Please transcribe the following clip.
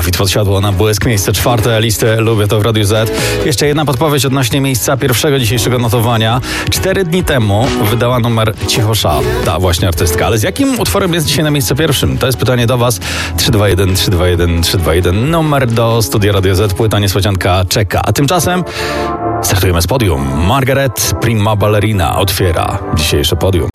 Dawid Podsiadło na błysk, miejsce 4 listy Lubię to w Radiu Z. Jeszcze jedna podpowiedź odnośnie miejsca pierwszego dzisiejszego notowania. 4 dni temu wydała numer Cichosza, ta właśnie artystka. Ale z jakim utworem jest dzisiaj na miejscu pierwszym? To jest pytanie do Was. 321 321 321. Numer do Studia Radio Z. Płyta niespodzianka czeka. A tymczasem startujemy z podium. Margaret Prima Ballerina otwiera dzisiejsze podium.